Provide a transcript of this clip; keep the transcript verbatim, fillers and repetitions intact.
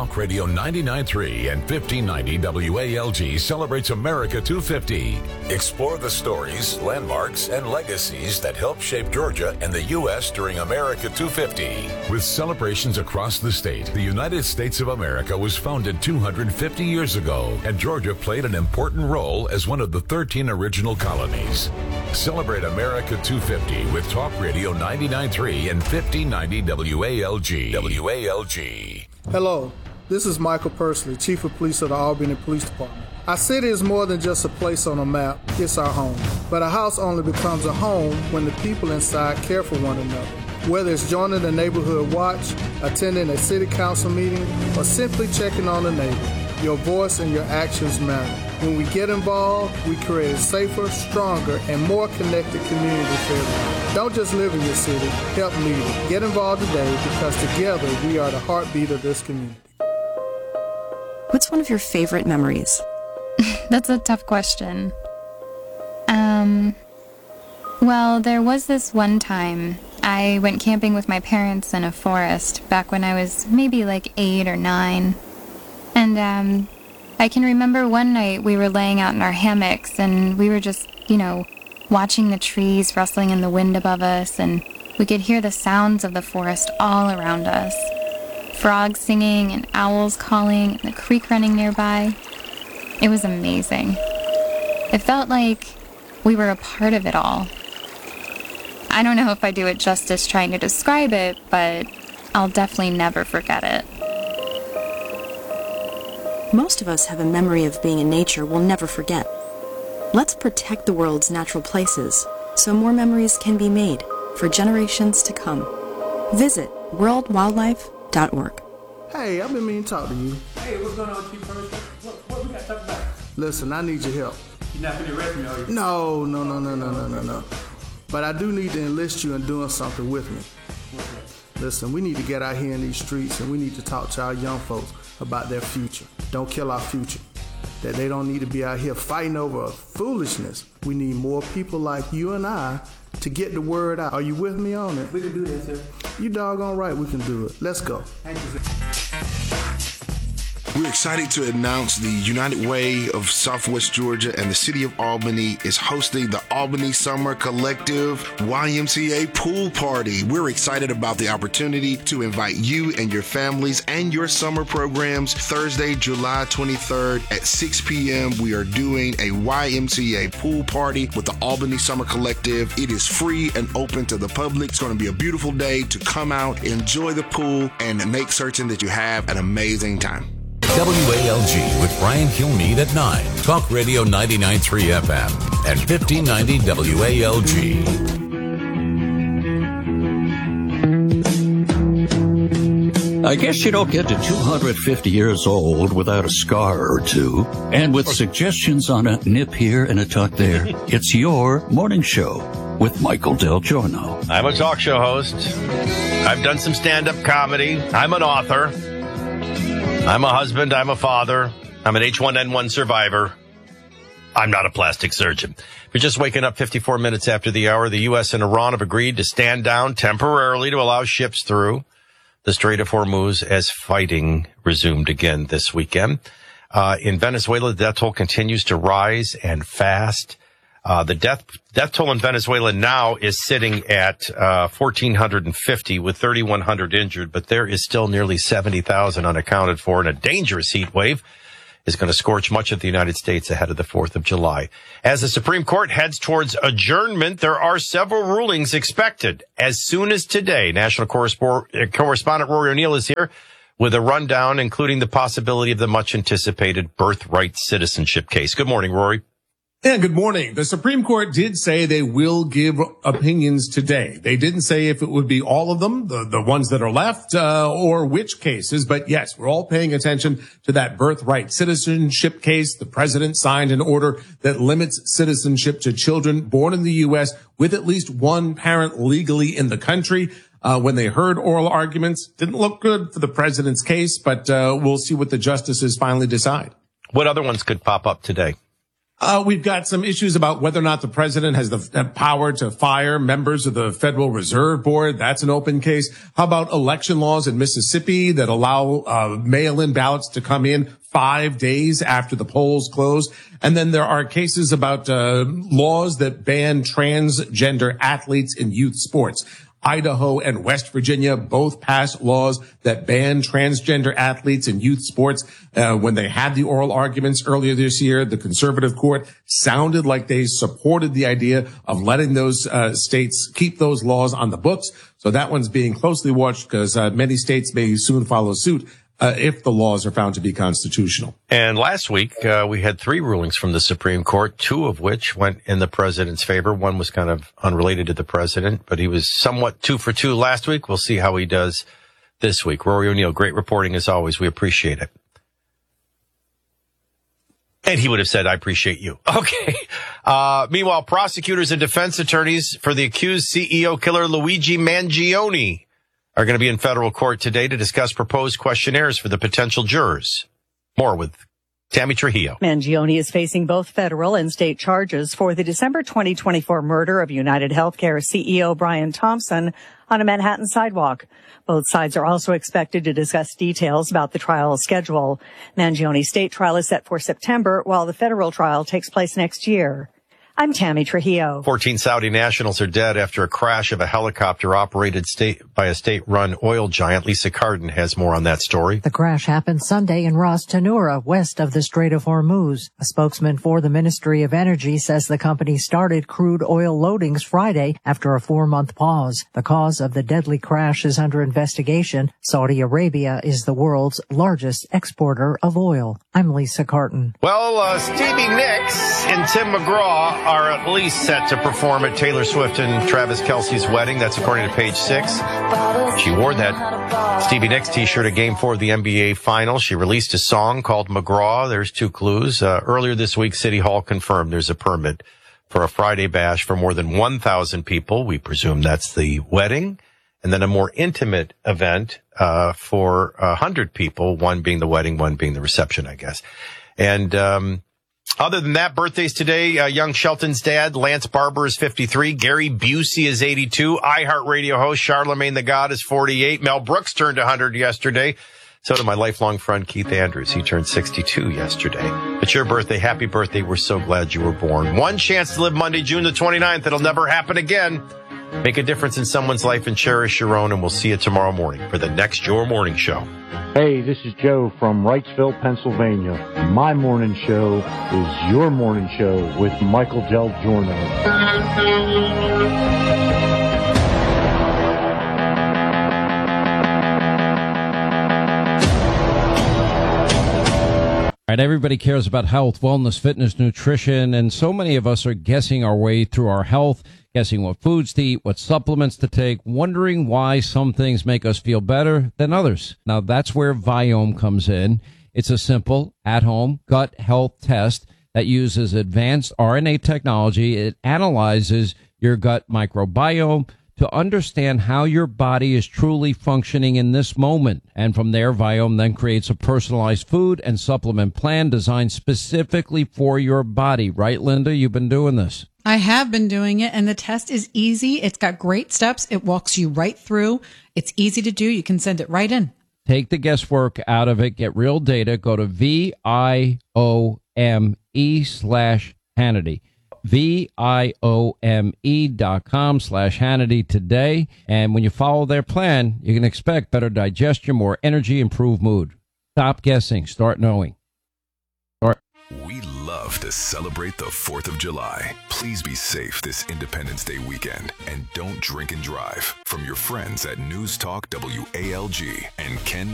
Talk Radio ninety-nine point three and fifteen ninety W A L G celebrates America two fifty. Explore the stories, landmarks, and legacies that helped shape Georgia and the U S during America two fifty. With celebrations across the state, the United States of America was founded two hundred fifty years ago, and Georgia played an important role as one of the thirteen original colonies. Celebrate America two fifty with Talk Radio ninety-nine point three and fifteen ninety W A L G. W A L G. Hello, this is Michael Pursley, Chief of Police of the Albany Police Department. Our city is more than just a place on a map, it's our home. But a house only becomes a home when the people inside care for one another. Whether it's joining a neighborhood watch, attending a city council meeting, or simply checking on a neighbor, your voice and your actions matter. When we get involved, we create a safer, stronger, and more connected community for everyone. Don't just live in your city, help lead it. Get involved today because together we are the heartbeat of this community. What's one of your favorite memories? That's a tough question. Um, well, there was this one time I went camping with my parents in a forest back when I was maybe like eight or nine. And, um... I can remember one night we were laying out in our hammocks and we were just, you know, watching the trees rustling in the wind above us, and we could hear the sounds of the forest all around us. Frogs singing and owls calling and the creek running nearby. It was amazing. It felt like we were a part of it all. I don't know if I do it justice trying to describe it, but I'll definitely never forget it. Most of us have a memory of being in nature we'll never forget. Let's protect the world's natural places so more memories can be made for generations to come. Visit world wildlife dot org. Hey, I've been meaning to talk to you. Hey, what's going on with you first? What, what we got to talk about? Listen, I need your help. You're not going to arrest me, are you? No, no, no, no, no, no, no, no. But I do need to enlist you in doing something with me. What's that? Listen, we need to get out here in these streets and we need to talk to our young folks about their future. Don't kill our future. That they don't need to be out here fighting over foolishness. We need more people like you and I to get the word out. Are you with me on it? We can do that, sir. You doggone right we can do it. Let's go. Thank you, sir. We're excited to announce the United Way of Southwest Georgia and the City of Albany is hosting the Albany Summer Collective Y M C A Pool Party. We're excited about the opportunity to invite you and your families and your summer programs. Thursday, July twenty-third at six p.m. we are doing a Y M C A Pool Party with the Albany Summer Collective. It is free and open to the public. It's going to be a beautiful day to come out, enjoy the pool, and make certain that you have an amazing time. W A L G with Brian Kilmeade at nine. Talk Radio ninety-nine point three F M and fifteen ninety W A L G. I guess you don't get to two hundred fifty years old without a scar or two. And with suggestions on a nip here and a tuck there, it's your morning show with Michael Del Giorno. I'm a talk show host. I've done some stand-up comedy. I'm an author. I'm a husband. I'm a father. I'm an H one N one survivor. I'm not a plastic surgeon. We're just waking up fifty-four minutes after the hour. The U S and Iran have agreed to stand down temporarily to allow ships through the Strait of Hormuz as fighting resumed again this weekend. Uh, in Venezuela, the death toll continues to rise and fast. Uh, the death, death toll in Venezuela now is sitting at, uh, one thousand four hundred fifty with three thousand one hundred injured, but there is still nearly seventy thousand unaccounted for, and a dangerous heat wave is going to scorch much of the United States ahead of the fourth of July. As the Supreme Court heads towards adjournment, there are several rulings expected as soon as today. National correspondent Rory O'Neill is here with a rundown, including the possibility of the much-anticipated birthright citizenship case. Good morning, Rory. Yeah, good morning. The Supreme Court did say they will give opinions today. They didn't say if it would be all of them, the, the ones that are left, uh, or which cases. But yes, we're all paying attention to that birthright citizenship case. The president signed an order that limits citizenship to children born in the U S with at least one parent legally in the country. Uh, when they heard oral arguments, didn't look good for the president's case, but uh, we'll see what the justices finally decide. What other ones could pop up today? Uh, we've got some issues about whether or not the president has the power to fire members of the Federal Reserve Board. That's an open case. How about election laws in Mississippi that allow uh, mail-in ballots to come in five days after the polls close? And then there are cases about uh, laws that ban transgender athletes in youth sports. Idaho and West Virginia both passed laws that ban transgender athletes in youth sports. Uh, when they had the oral arguments earlier this year, the conservative court sounded like they supported the idea of letting those uh, states keep those laws on the books. So that one's being closely watched because uh, many states may soon follow suit Uh, if the laws are found to be constitutional. And last week, uh, we had three rulings from the Supreme Court, two of which went in the president's favor. One was kind of unrelated to the president, but he was somewhat two for two last week. We'll see how he does this week. Rory O'Neill, great reporting as always. We appreciate it. And he would have said, I appreciate you. Okay. Uh, meanwhile, prosecutors and defense attorneys for the accused C E O killer Luigi Mangione are going to be in federal court today to discuss proposed questionnaires for the potential jurors. More with Tammy Trujillo. Mangione is facing both federal and state charges for the December twenty twenty-four murder of United Healthcare C E O Brian Thompson on a Manhattan sidewalk. Both sides are also expected to discuss details about the trial schedule. Mangione's state trial is set for September, while the federal trial takes place next year. I'm Tammy Trujillo. fourteen Saudi nationals are dead after a crash of a helicopter operated state by a state-run oil giant. Lisa Carden has more on that story. The crash happened Sunday in Ras Tanura, west of the Strait of Hormuz. A spokesman for the Ministry of Energy says the company started crude oil loadings Friday after a four-month pause. The cause of the deadly crash is under investigation. Saudi Arabia is the world's largest exporter of oil. I'm Lisa Carton. Well, uh, Stevie Nicks and Tim McGraw are at least set to perform at Taylor Swift and Travis Kelce's wedding. That's according to Page Six. She wore that Stevie Nicks t-shirt at Game Four of the N B A Finals. She released a song called McGraw. There's two clues. Uh, earlier this week, City Hall confirmed there's a permit for a Friday bash for more than one thousand people. We presume that's the wedding. And then a more intimate event uh for one hundred people, one being the wedding, one being the reception, I guess. And um other than that, birthdays today, uh, young Shelton's dad, Lance Barber, is fifty-three. Gary Busey is eighty-two. iHeartRadio host Charlemagne the God is forty-eight. Mel Brooks turned one hundred yesterday. So did my lifelong friend Keith Andrews. He turned sixty-two yesterday. It's your birthday. Happy birthday. We're so glad you were born. One chance to live Monday, June the twenty-ninth. It'll never happen again. Make a difference in someone's life and cherish your own, and we'll see you tomorrow morning for the next Your Morning Show. Hey, this is Joe from Wrightsville, Pennsylvania. My morning show is Your Morning Show with Michael Del Giorno. Right, everybody cares about health, wellness, fitness, nutrition, and so many of us are guessing our way through our health, guessing what foods to eat, what supplements to take, wondering why some things make us feel better than others. Now, that's where Viome comes in. It's a simple, at-home gut health test that uses advanced R N A technology. It analyzes your gut microbiome to understand how your body is truly functioning in this moment. And from there, Viome then creates a personalized food and supplement plan designed specifically for your body. Right, Linda? You've been doing this. I have been doing it, and the test is easy. It's got great steps. It walks you right through. It's easy to do. You can send it right in. Take the guesswork out of it. Get real data. Go to V I O M E slash Hannity. V-I-O-M-E dot com slash Hannity today. And when you follow their plan, you can expect better digestion, more energy, improved mood. Stop guessing. Start knowing. Start. We love to celebrate the fourth of July. Please be safe this Independence Day weekend and don't drink and drive. From your friends at News Talk W A L G and Ken